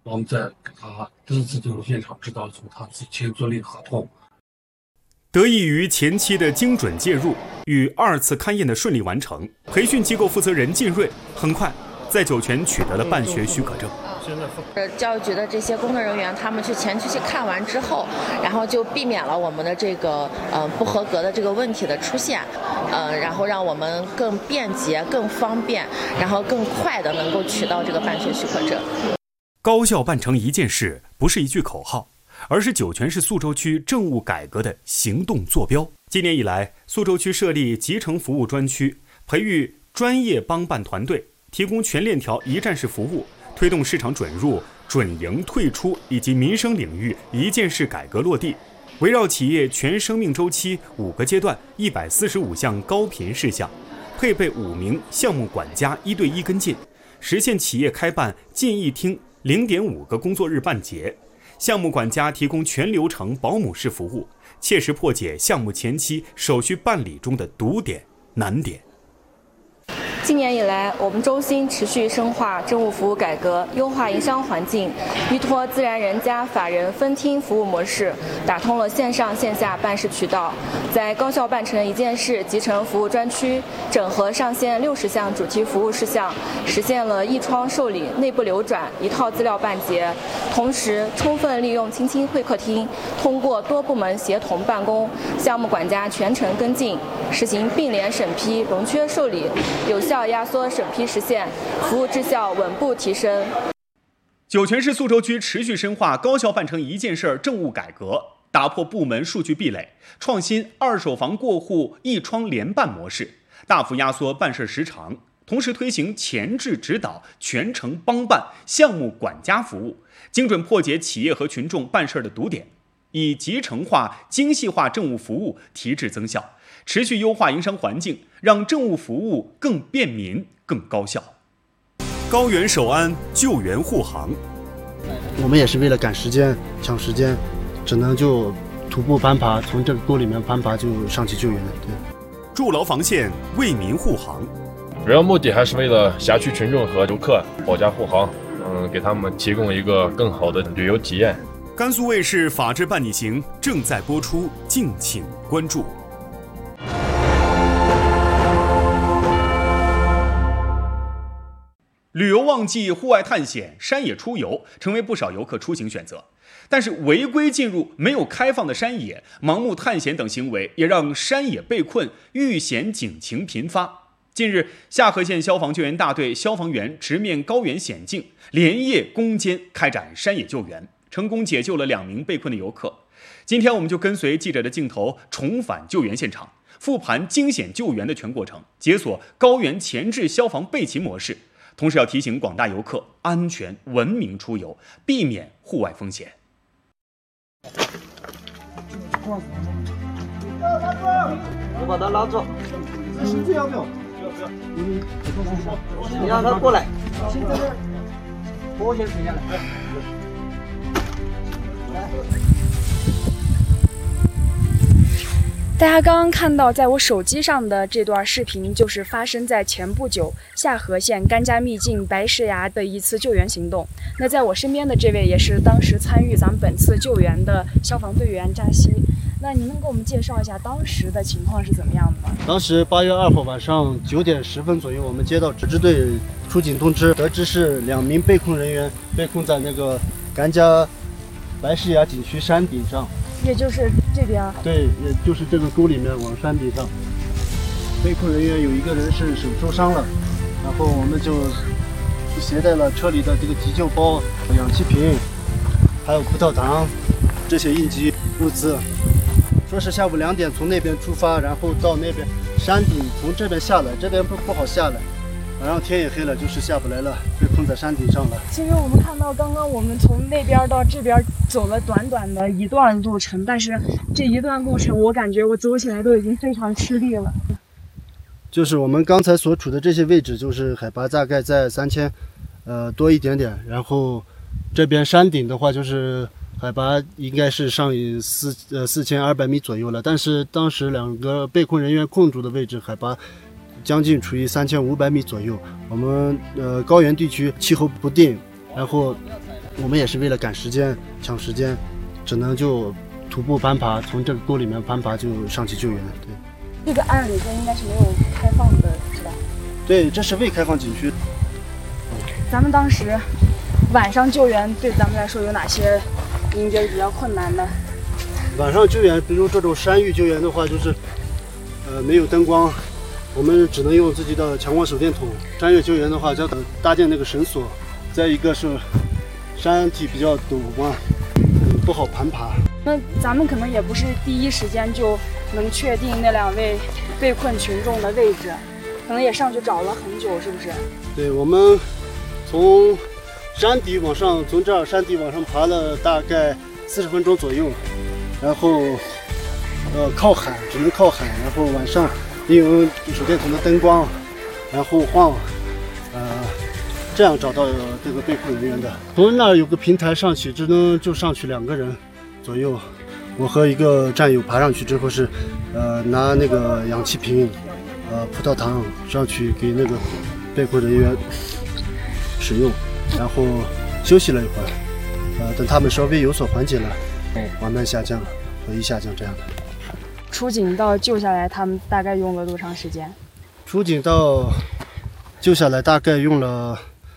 我们再给他资质进入现场指导组，他自己签租赁合同。 得益于前期的精准介入与2次勘验的顺利完成，培训机构负责人靳瑞很快在酒泉取得了办学许可证。 教育局的这些工作人员，他们前期去看完之后，然后就避免了我们的这个不合格的这个问题的出现，然后让我们更便捷、更方便，然后更快的能够取到这个办学许可证。 高校办成一件事不是一句口号，而是酒泉市宿州区政务改革的行动坐标。今年以来，宿州区设立集成服务专区，培育专业帮办团队，提供全链条一站式服务，推动市场准入、准营退出以及民生领域一件式改革落地，围绕企业全生命周期5个阶段145项高频事项，配备5名项目管家1对1跟进，实现企业开办近一厅0.5个工作日办结，项目管家提供全流程保姆式服务，切实破解项目前期手续办理中的堵点难点。 今年以来，我们中心持续深化政务服务改革，优化营商环境，依托自然人加法人分厅服务模式，打通了线上线下办事渠道，在高校办成一件事集成服务专区整合上线60项主题服务事项，实现了一窗受理、内部流转、一套资料办结。同时，充分利用青青会客厅，通过多部门协同办公，项目管家全程跟进，实行并联审批、融缺受理，有效压缩审批时限，服务质效稳步提升。 酒泉市宿州区持续深化高校办成一件事政务改革，打破部门数据壁垒，创新二手房过户一窗联办模式，大幅压缩办事时长，同时推行前置指导、全程帮办、项目管家服务，精准破解企业和群众办事的堵点，以集成化、精细化政务服务提质增效，持续优化营商环境，让政务服务更便民、更高效。高原守安，救援护航。 我们也是为了赶时间、抢时间，只能就徒步攀爬，从这个沟里面攀爬就上去救援。对， 筑牢防线，为民护航。 主要目的还是为了辖区群众和游客保驾护航，给他们提供一个更好的旅游体验。 甘肃卫视《法治伴你行》正在播出，敬请关注。旅游旺季，户外探险、山野出游成为不少游客出行选择。但是违规进入没有开放的山野、盲目探险等行为，也让山野被困、遇险警情频发。近日，下河县消防救援大队消防员直面高原险境，连夜攻坚开展山野救援，成功解救了2名被困的游客。今天我们就跟随记者的镜头重返救援现场，复盘惊险救援的全过程，解锁高原前置消防备勤模式。同时要提醒广大游客安全文明出游，避免户外风险。 我把他拉住。这要不要？不要。你让他过来。先在这儿，我先停下来。来。 大家刚刚看到在我手机上的这段视频，就是发生在前不久下河县甘家秘境白石崖的一次救援行动。那在我身边的这位也是当时参与咱们本次救援的消防队员扎西。那您能给我们介绍一下当时的情况是怎么样的吗？ 当时8月2号晚上9点10分左右，我们接到支队出警通知，得知是2名被困人员被困在那个甘家白石崖景区山顶上。 也就是这边， 对，也就是这个沟里面往山顶上。被困人员有1个人是手受伤了，然后我们就携带了车里的这个急救包、氧气瓶，还有葡萄糖这些应急物资。说是下午2点从那边出发，然后到那边山顶，从这边下来，这边不好下来。然后天也黑了，就是下不来了，被困在山顶上了。 其实我们看到，刚刚我们从那边到这边走了短短的一段路程，但是这一段路程，我感觉我走起来都已经非常吃力了。 就是我们刚才所处的这些位置，就是海拔大概在3000多一点点，然后这边山顶的话，就是海拔应该是上4200米左右了，但是当时2个被困人员困住的位置，海拔将近处于3500米左右。我们高原地区气候不定，然后我们也是为了赶时间、抢时间，只能就徒步攀爬，从这个沟里面攀爬就上去救援。对， 这个按理说应该是没有开放的，是吧？ 对，这是未开放景区。 咱们当时晚上救援对咱们来说有哪些您觉得比较困难的？ 晚上救援，比如这种山域救援的话，就是没有灯光，我们只能用自己的强光手电筒。山岳救援的话，要搭建那个绳索，再一个是山体比较陡嘛，不好攀爬。 那咱们可能也不是第一时间就能确定那2位被困群众的位置，可能也上去找了很久，是不是？ 对，我们从山底往上，从这儿山底往上爬了大概40分钟左右，然后靠海，只能靠海，然后晚上利用手电筒的灯光，然后晃，这样找到这个被困人员的。从那儿有个平台上去，只能就上去2个人左右。我和一个战友爬上去之后是，拿那个氧气瓶，葡萄糖上去给那个被困人员使用，然后休息了一会儿，等他们稍微有所缓解了，缓慢下降，回忆下降这样的。 出警到救下来，他们大概用了多长时间？ 出警到救下来大概用了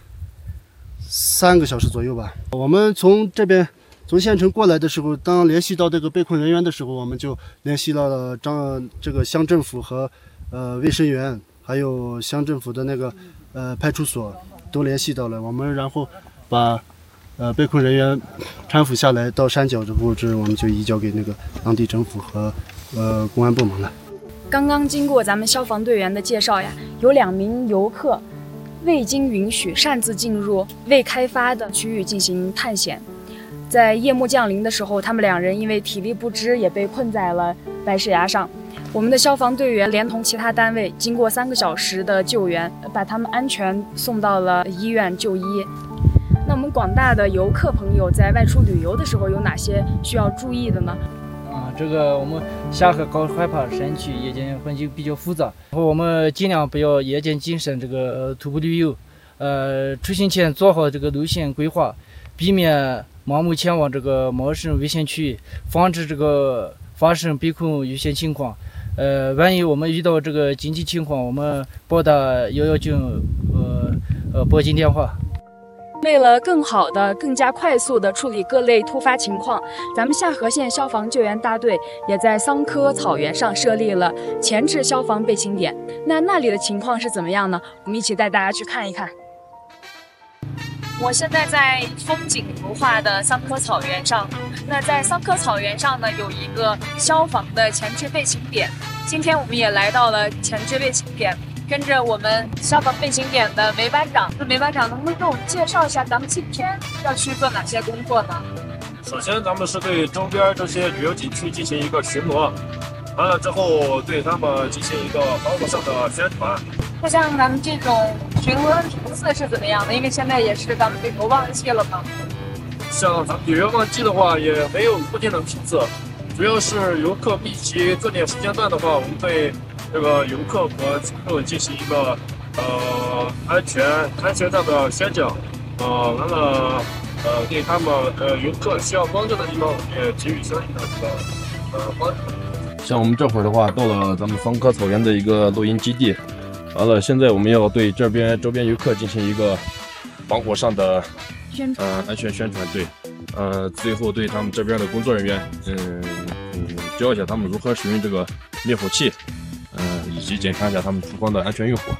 3个小时左右吧。我们从这边从县城过来的时候，当联系到这个被困人员的时候，我们就联系到了这个乡政府和卫生员，还有乡政府的那个派出所都联系到了。我们然后把被困人员搀扶下来到山脚的位置，我们就移交给那个当地政府和公安部门了。 刚刚经过咱们消防队员的介绍呀，有2名游客未经允许擅自进入未开发的区域进行探险。在夜幕降临的时候，他们2人因为体力不支，也被困在了白石崖上。我们的消防队员连同其他单位，经过3个小时的救援，把他们安全送到了医院就医。那我们广大的游客朋友在外出旅游的时候，有哪些需要注意的呢？ 这个我们下河高害怕山区夜间环境比较复杂，然后我们尽量不要夜间进行这个徒步旅游，出行前做好这个路线规划，避免盲目前往这个茂盛危险区域，防止这个发生被困遇险情况。万一我们遇到这个紧急情况，我们拨打119报警电话。 为了更好的、更加快速的处理各类突发情况，咱们下河县消防救援大队也在桑科草原上设立了前置消防备勤点。那里的情况是怎么样呢？我们一起带大家去看一看。我现在在风景如画的桑科草原上，那在桑科草原上呢，有一个消防的前置备勤点。今天我们也来到了前置备勤点。跟着我们消防备勤点的梅班长，梅班长能不能给我们介绍一下咱们今天要去做哪些工作呢？ 首先，咱们是对周边这些旅游景区进行一个巡逻，完了之后对他们进行一个防火上的宣传。 那像咱们这种巡逻的频次是怎么样的？因为现在也是咱们旅游旺季了嘛。 像咱们旅游旺季的话，也没有固定的频次，主要是游客密集各点时间段的话，我们对这个游客和群众进行一个安全上的宣讲，完了对他们游客需要帮助的地方也给予相应的这个帮助。像我们这会儿的话，到了咱们桑科草原的一个露营基地，完了现在我们要对这边周边游客进行一个防火上的安全宣传，对，最后对他们这边的工作人员，教一下他们如何使用这个灭火器。以及检查一下他们厨房的安全用火。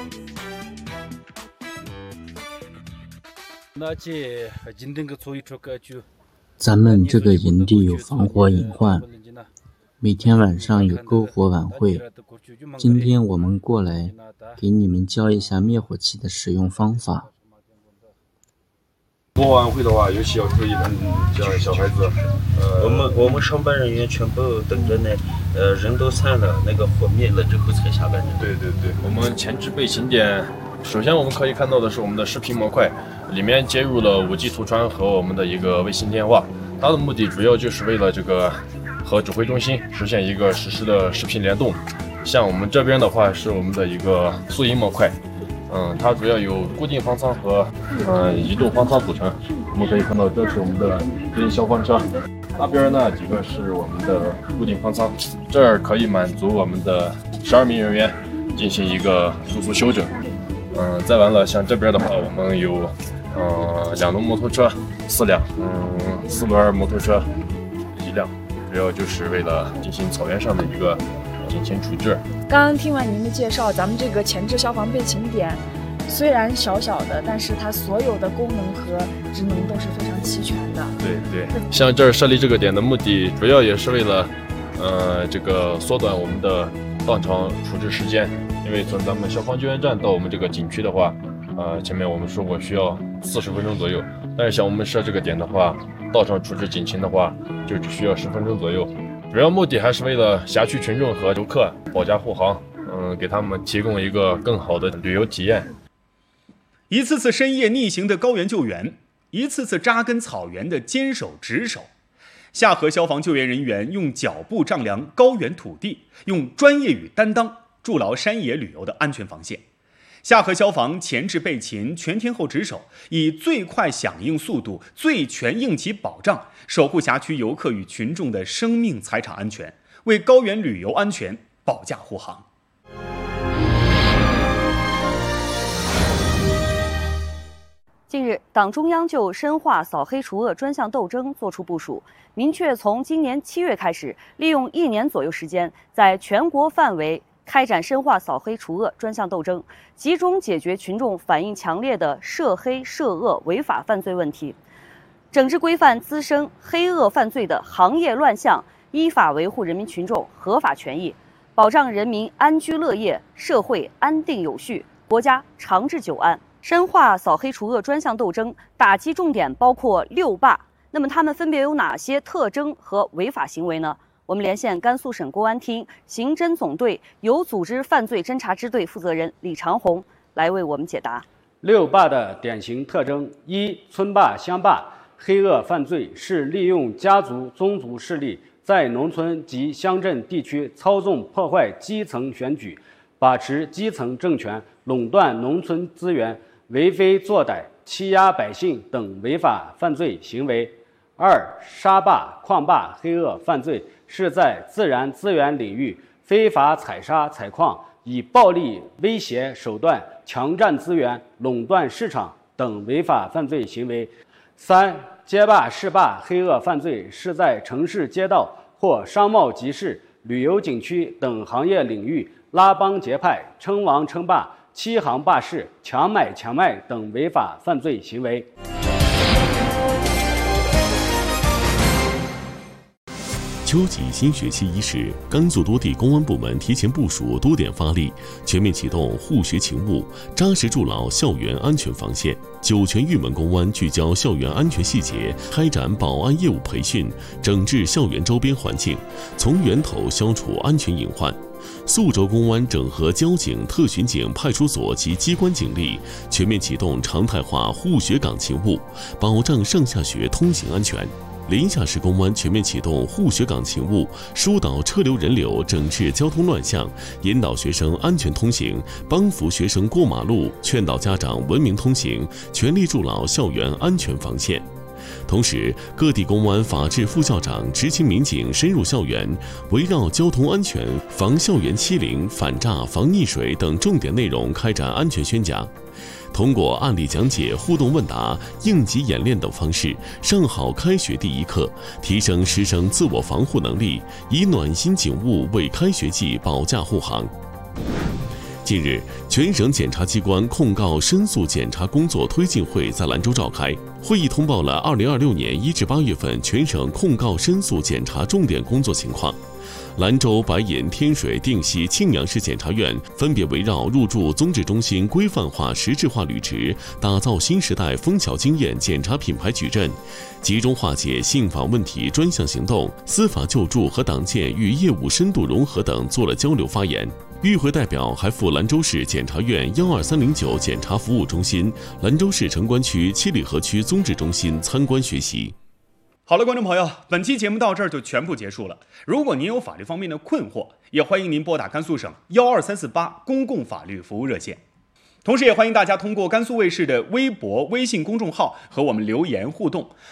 咱们这个营地有防火隐患，每天晚上有篝火晚会。今天我们过来给你们教一下灭火器的使用方法。 篝火晚会的话，尤其要注意像小孩子， 我们上班人员全部等着呢，人都散了，那个火灭了之后才下班的。 对，我们前置备勤点，首先我们可以看到的是我们的视频模块，里面接入了5G 图传和我们的一个卫星电话，它的目的主要就是为了这个和指挥中心实现一个实时的视频联动。像我们这边的话是我们的一个素营模块， 它主要由固定方舱和移动方舱组成。我们可以看到，这是我们的对应消防车，那边呢几个是我们的固定方舱，这儿可以满足我们的12名人员进行一个住宿休整。再完了，像这边的话，我们有2轮摩托车4辆，4轮摩托车1辆，主要就是为了进行草原上的一个紧急处置。 刚刚听完您的介绍，咱们这个前置消防备勤点虽然小小的，但是它所有的功能和职能都是非常齐全的。 对，像这儿设立这个点的目的，主要也是为了这个缩短我们的到场处置时间。因为从咱们消防救援站到我们这个景区的话，前面我们说过需要40分钟左右，但是像我们设这个点的话，到场处置警情的话，就只需要10分钟左右。主要目的还是为了辖区群众和游客保驾护航，给他们提供一个更好的旅游体验。 一次次深夜逆行的高原救援，一次次扎根草原的坚守职守。下河消防救援人员用脚步丈量高原土地，用专业与担当筑牢山野旅游的安全防线。下河消防前置备勤，全天候值守，以最快响应速度、最全应急保障，守护辖区游客与群众的生命财产安全，为高原旅游安全保驾护航。 近日，党中央就深化扫黑除恶专项斗争作出部署，明确从今年7月开始，利用1年左右时间，在全国范围开展深化扫黑除恶专项斗争，集中解决群众反映强烈的涉黑涉恶违法犯罪问题，整治规范滋生黑恶犯罪的行业乱象，依法维护人民群众合法权益，保障人民安居乐业，社会安定有序，国家长治久安。深化扫黑除恶专项斗争打击重点包括6霸，那么它们分别有哪些特征和违法行为呢？我们连线甘肃省公安厅刑侦总队有组织犯罪侦查支队负责人李长红来为我们解答。 6霸的典型特征：一、村霸、乡霸。黑恶犯罪是利用家族、宗族势力在农村及乡镇地区操纵破坏基层选举，把持基层政权，垄断农村资源，为非作歹、欺压百姓等违法犯罪行为。二、沙霸、矿霸黑恶犯罪是在自然资源领域非法采沙采矿，以暴力威胁手段强占资源、垄断市场等违法犯罪行为。三、街霸、市霸黑恶犯罪是在城市街道或商贸集市、旅游景区等行业领域拉帮结派、称王称霸、欺行霸市、强买强卖等违法犯罪行为。 秋季新学期伊始，甘肃多地公安部门提前部署多点发力，全面启动护学勤务，扎实筑牢校园安全防线。酒泉玉门公安聚焦校园安全细节，开展保安业务培训，整治校园周边环境，从源头消除安全隐患。宿州公安整合交警、特巡警、派出所及机关警力，全面启动常态化护学岗勤务，保障上下学通行安全。临夏市公安全面启动护学岗勤务，疏导车流人流，整治交通乱象，引导学生安全通行，帮扶学生过马路，劝导家长文明通行，全力筑牢校园安全防线。同时，各地公安法制副校长、执勤民警深入校园，围绕交通安全、防校园欺凌、反诈、防溺水等重点内容开展安全宣讲。通过案例讲解、互动问答、应急演练等方式，上好开学第一课，提升师生自我防护能力，以暖心警务为开学季保驾护航。近日，全省检察机关控告申诉检查工作推进会在兰州召开，会议通报了2026年1至8月份全省控告申诉检查重点工作情况。兰州、白银、天水、定西、庆阳市检察院分别围绕入驻综治中心规范化、实质化履职，打造新时代枫桥经验检察品牌矩阵，集中化解信访问题专项行动、司法救助和党建与业务深度融合等做了交流发言。与会代表还赴兰州市检察院12309检察服务中心、兰州市城关区七里河区综治中心参观学习。 好了，观众朋友，本期节目到这儿就全部结束了。如果您有法律方面的困惑，也欢迎您拨打甘肃省12348公共法律服务热线。 同时，也欢迎大家通过甘肃卫视的微博、微信公众号和我们留言互动。